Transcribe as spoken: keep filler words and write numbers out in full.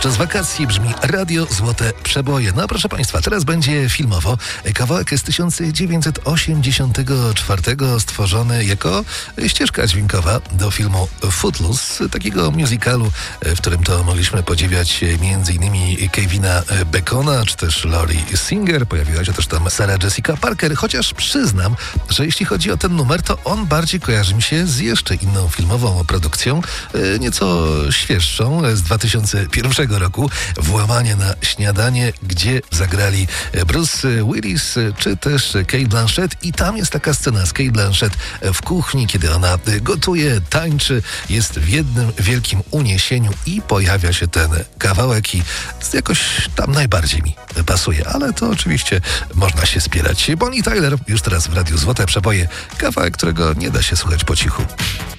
Podczas wakacji brzmi Radio Złote Przeboje. No proszę Państwa, teraz będzie filmowo. Kawałek z tysiąc dziewięćset osiemdziesiątego czwartego stworzony jako ścieżka dźwiękowa do filmu Footloose, takiego musicalu, w którym to mogliśmy podziwiać między innymi Kevina Bacona, czy też Lori Singer. Pojawiła się też tam Sarah Jessica Parker, chociaż przyznam, że jeśli chodzi o ten numer, to on bardziej kojarzy mi się z jeszcze inną filmową produkcją, nieco świeższą, z dwa tysiące pierwszego roku, Włamanie na śniadanie, gdzie zagrali Bruce Willis czy też Cate Blanchett, i tam jest taka scena z Cate Blanchett w kuchni, kiedy ona gotuje, tańczy, jest w jednym wielkim uniesieniu i pojawia się ten kawałek i jakoś tam najbardziej mi pasuje, ale to oczywiście można się spierać. Bonnie Tyler już teraz w Radiu Złote Przeboje, kawałek, którego nie da się słuchać po cichu.